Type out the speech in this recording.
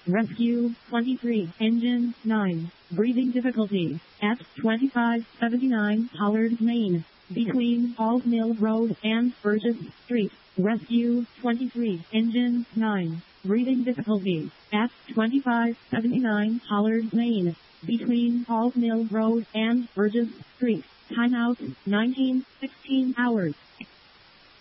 Rescue 23, Engine 9, breathing difficulty, at 2579 Pollard, Maine, between Falls Mill Road and Burgess Street. Rescue 23, Engine 9, breathing difficulty, at 2579 Pollard, Maine, between Falls Mill Road and Burgess Street. Timeout 19:16 hours.